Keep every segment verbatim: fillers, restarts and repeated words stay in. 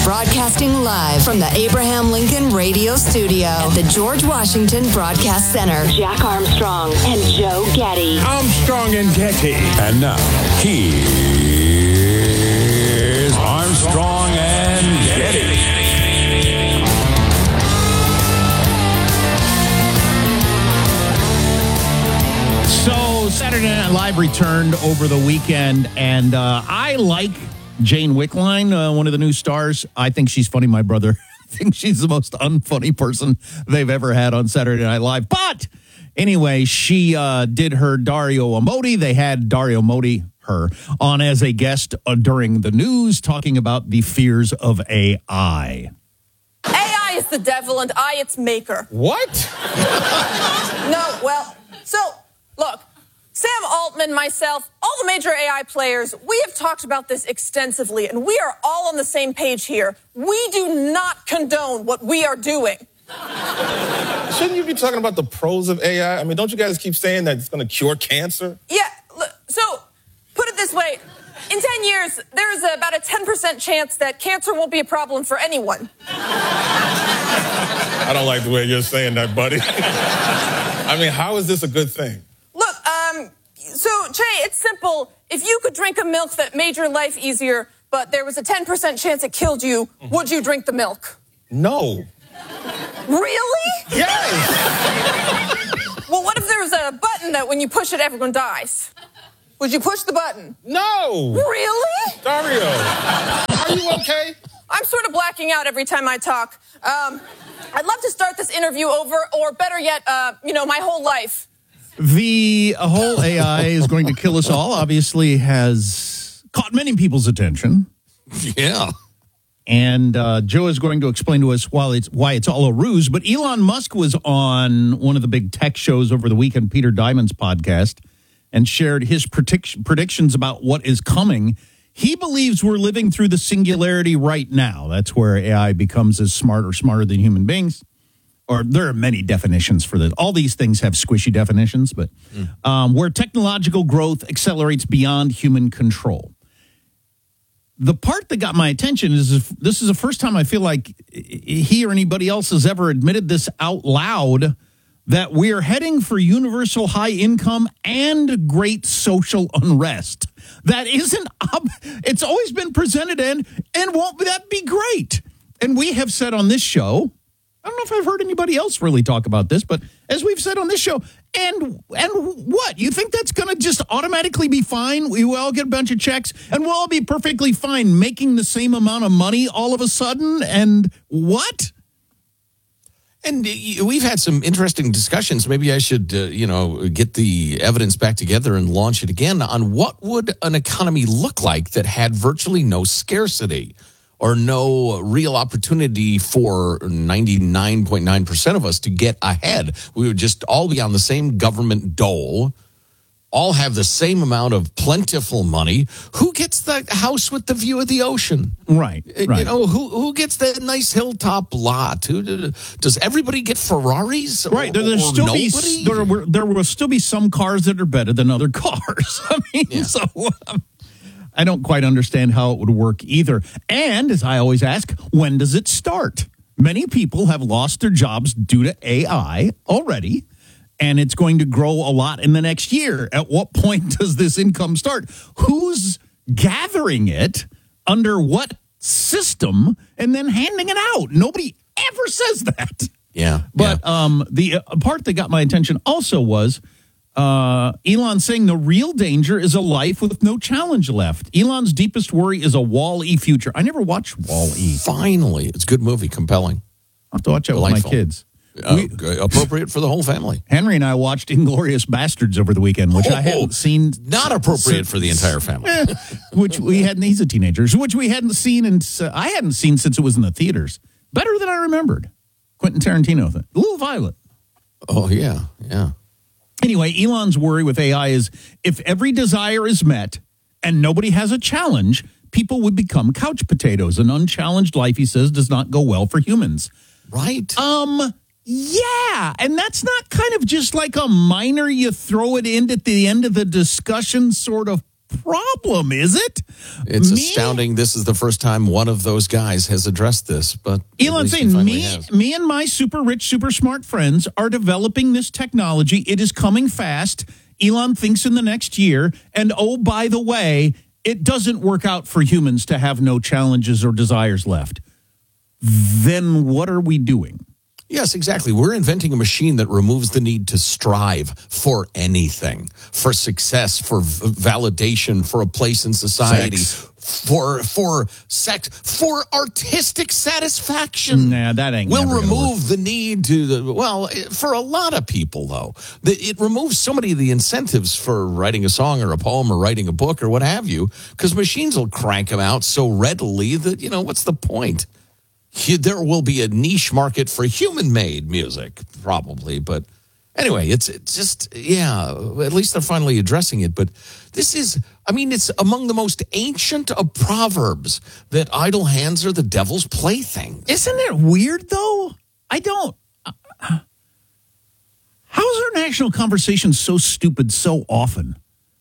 Broadcasting live from the Abraham Lincoln Radio Studio at the George Washington Broadcast Center. Jack Armstrong and Joe Getty. Armstrong and Getty. And now, here's Armstrong and Getty. So, Saturday Night Live returned over the weekend, and uh, I like Jane Wickline, uh, one of the new stars. I think she's funny. My brother thinks she's the most unfunny person they've ever had on Saturday Night Live. But anyway, she uh, did her Dario Amodei. They had Dario Amodei, her, on as a guest uh, during the news, talking about the fears of A I. A I is the devil and I its maker. What? No, well, so, look. Sam Altman, myself, all the major A I players, we have talked about this extensively, and we are all on the same page here. We do not condone what we are doing. Shouldn't you be talking about the pros of A I? I mean, don't you guys keep saying that it's going to cure cancer? Yeah, so, put it this way. In ten years, there's about a ten percent chance that cancer won't be a problem for anyone. I don't like the way you're saying that, buddy. I mean, how is this a good thing? Look, um, so, Jay, it's simple. If you could drink a milk that made your life easier, but there was a ten percent chance it killed you, would you drink the milk? No. Really? Yes! Well, what if there was a button that when you push it, everyone dies? Would you push the button? No! Really? Dario, are you okay? I'm sort of blacking out every time I talk. Um, I'd love to start this interview over, or better yet, uh, you know, my whole life. The whole A I is going to kill us all obviously has caught many people's attention. Yeah. And uh, Joe is going to explain to us why it's, why it's all a ruse. But Elon Musk was on one of the big tech shows over the weekend, Peter Diamond's podcast, and shared his predict- predictions about what is coming. He believes we're living through the singularity right now. That's where A I becomes as smart or smarter than human beings. Or there are many definitions for this. All these things have squishy definitions, but mm. um, where technological growth accelerates beyond human control. The part that got my attention is if, this is the first time I feel like he or anybody else has ever admitted this out loud, that we are heading for universal high income and great social unrest. That isn't, it's always been presented and, and won't that be great? And we have said on this show, I don't know if I've heard anybody else really talk about this, but as we've said on this show, and and what? You think that's going to just automatically be fine? We will all get a bunch of checks, and we'll all be perfectly fine making the same amount of money all of a sudden? And what? And we've had some interesting discussions. Maybe I should, uh, you know, get the evidence back together and launch it again on what would an economy look like that had virtually no scarcity or no real opportunity for ninety-nine point nine percent of us to get ahead. We would just all be on the same government dole, all have the same amount of plentiful money. Who gets the house with the view of the ocean? Right, right. You know, who who gets that nice hilltop lot? Who does everybody get Ferraris? Right. There, there'll still nobody? be there, will, there will still be some cars that are better than other cars. I mean, yeah. so um, I don't quite understand how it would work either. And as I always ask, when does it start? Many people have lost their jobs due to A I already. And it's going to grow a lot in the next year. At what point does this income start? Who's gathering it? Under what system? And then handing it out? Nobody ever says that. Yeah. But yeah. Um, the uh, part that got my attention also was uh, Elon saying the real danger is a life with no challenge left. Elon's deepest worry is a Wall-E future. I never watched Wall-E. Finally. It's a good movie, compelling. I'll have to watch it with my kids. Uh, we, appropriate for the whole family. Henry and I watched Inglourious Bastards over the weekend, which oh, I hadn't seen. Not appropriate since, for the entire family. Eh, which we hadn't. He's a teenager, which we hadn't seen, and uh, I hadn't seen since it was in the theaters. Better than I remembered. Quentin Tarantino thing. A little violent. Oh yeah, yeah. Anyway, Elon's worry with A I is if every desire is met and nobody has a challenge, people would become couch potatoes. An unchallenged life, he says, does not go well for humans. Right. Um. Yeah, and that's not kind of just like a minor, you throw it in at the end of the discussion sort of problem, is it? It's Me? astounding. This is the first time one of those guys has addressed this. But Elon's at least he saying, finally me, has. me and my super rich, super smart friends are developing this technology. It is coming fast. Elon thinks in the next year. And oh, by the way, it doesn't work out for humans to have no challenges or desires left. Then what are we doing? Yes, exactly. We're inventing a machine that removes the need to strive for anything, for success, for v- validation, for a place in society, Sex. for for sex, for artistic satisfaction. Nah, that ain't We'll never gonna remove the need to, the, well, for a lot of people, though. The, it removes so many of the incentives for writing a song or a poem or writing a book or what have you, because machines will crank them out so readily that, you know, what's the point? There will be a niche market for human-made music, probably. But anyway, it's, it's just, yeah, at least they're finally addressing it. But this is, I mean, it's among the most ancient of proverbs that idle hands are the devil's plaything. Isn't it weird, though? I don't. Uh, how's our national conversation so stupid so often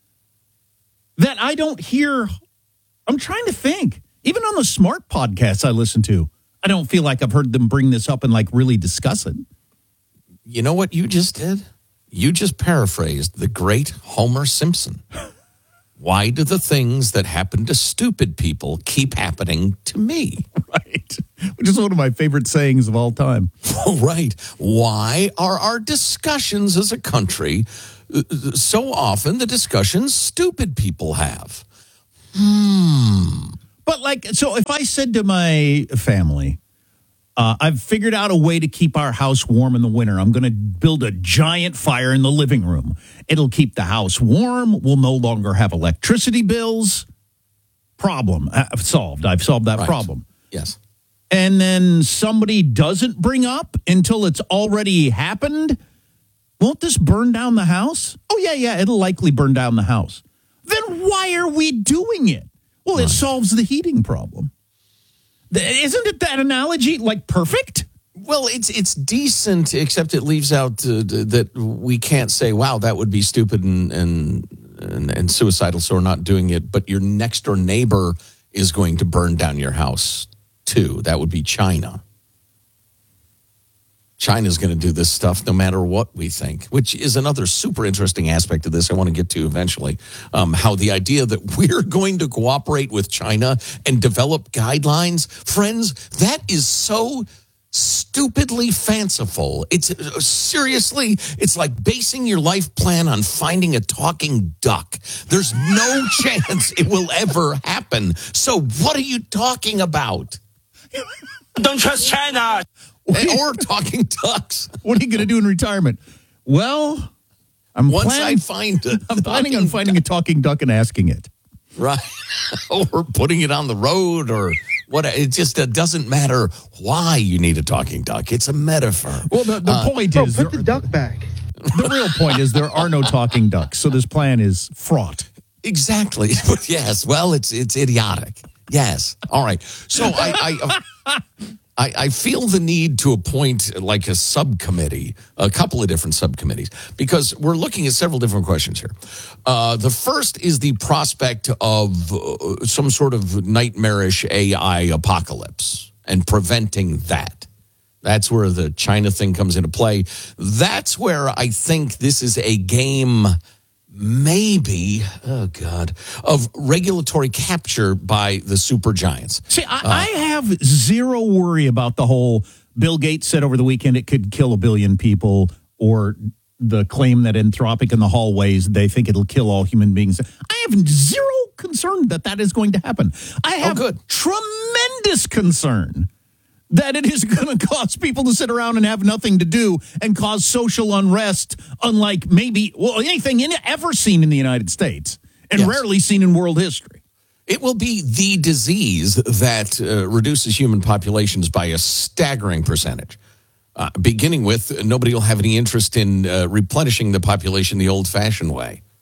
that I don't hear? I'm trying to think. Even on the smart podcasts I listen to, I don't feel like I've heard them bring this up and like really discuss it. You know what you just did? You just paraphrased the great Homer Simpson. Why do the things that happen to stupid people keep happening to me? Right. Which is one of my favorite sayings of all time. Right. Why are our discussions as a country uh, so often the discussions stupid people have? Hmm. But like, so if I said to my family, uh, I've figured out a way to keep our house warm in the winter. I'm going to build a giant fire in the living room. It'll keep the house warm. We'll no longer have electricity bills. Problem I've solved. I've solved that Right. problem. Yes. And then somebody doesn't bring up until it's already happened. Won't this burn down the house? Oh, yeah, yeah, it'll likely burn down the house. Then why are we doing it? Well, it solves the heating problem. Isn't it that analogy like perfect? Well, it's it's decent, except it leaves out uh, that we can't say, "Wow, that would be stupid and, and and and suicidal," so we're not doing it. But your next door neighbor is going to burn down your house too. That would be China. China's going to do this stuff no matter what we think, which is another super interesting aspect of this I want to get to eventually. Um, how the idea that we're going to cooperate with China and develop guidelines, friends, that is so stupidly fanciful. It's uh, seriously, it's like basing your life plan on finding a talking duck. There's no chance it will ever happen. So what are you talking about? Don't trust China. Or talking ducks. What are you going to do in retirement? Well, I'm Once planning, I find it, I'm planning on finding a talking duck and asking it. right, or putting it on the road, or what? It just uh, doesn't matter why you need a talking duck. It's a metaphor. Well, the, the Uh, point Bro, is, put there- the duck back. the real point is there are no talking ducks, so this plan is fraught. Exactly. But yes, well, it's it's idiotic. Yes. All right. So I. I I, I feel the need to appoint like a subcommittee, a couple of different subcommittees, because we're looking at several different questions here. Uh, the first is the prospect of uh, some sort of nightmarish A I apocalypse and preventing that. That's where the China thing comes into play. That's where I think this is a game, maybe, oh God, of regulatory capture by the super giants. See, I, I have zero worry about the whole Bill Gates said over the weekend it could kill a billion people, or the claim that Anthropic in the hallways, they think it'll kill all human beings. I have zero concern that that is going to happen. I have good. tremendous concern that it is going to cause people to sit around and have nothing to do and cause social unrest, unlike maybe, well, anything in, ever seen in the United States and Yes. rarely seen in world history. It will be the disease that uh, reduces human populations by a staggering percentage. Uh, beginning with, nobody will have any interest in uh, replenishing the population the old-fashioned way.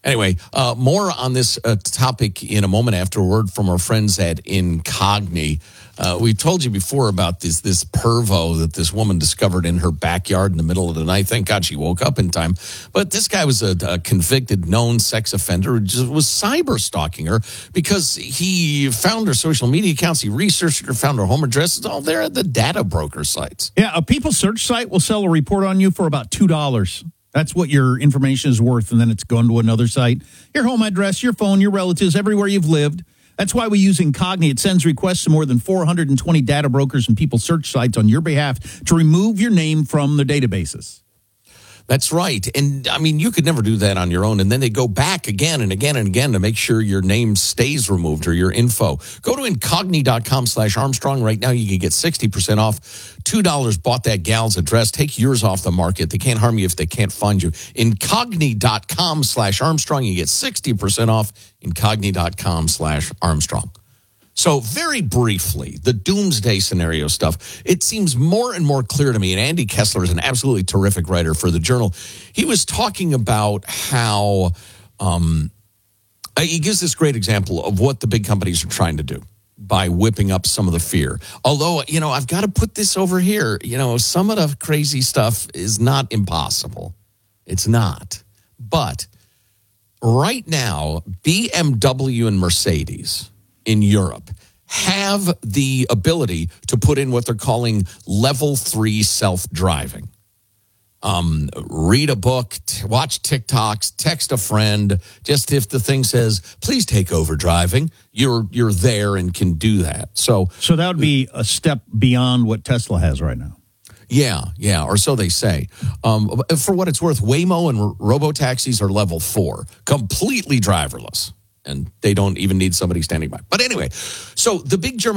Anyway, uh, more on this uh, topic in a moment after a word from our friends at Incogni. Uh, we told you before about this this pervo that this woman discovered in her backyard in the middle of the night. Thank God she woke up in time. But this guy was a, a convicted, known sex offender who just was cyber stalking her because he found her social media accounts. He researched her, found her home address. It's all there at the data broker sites. Yeah, a people search site will sell a report on you for about two dollars. That's what your information is worth, and then it's gone to another site. Your home address, your phone, your relatives, everywhere you've lived. That's why we use Incogni. It sends requests to more than four hundred twenty data brokers and people search sites on your behalf to remove your name from their databases. That's right. And, I mean, you could never do that on your own. And then they go back again and again and again to make sure your name stays removed or your info. Go to Incogni.com slash Armstrong. Right now, you can get sixty percent off. two dollars bought that gal's address. Take yours off the market. They can't harm you if they can't find you. Incogni.com slash Armstrong. You get sixty percent off. Incogni.com slash Armstrong. So very briefly, the doomsday scenario stuff, it seems more and more clear to me, and Andy Kessler is an absolutely terrific writer for the Journal. He was talking about how um, he gives this great example of what the big companies are trying to do by whipping up some of the fear. Although, you know, I've got to put this over here. You know, some of the crazy stuff is not impossible. It's not. But right now, B M W and Mercedes in Europe have the ability to put in what they're calling level three self-driving. Um, read a book, t- watch TikToks, text a friend. Just if the thing says, please take over driving, you're you're there and can do that. So, so that would be a step beyond what Tesla has right now. Yeah, yeah, or so they say. Um, for what it's worth, Waymo and robo-taxis are level four, completely driverless. And they don't even need somebody standing by. But anyway, so the big German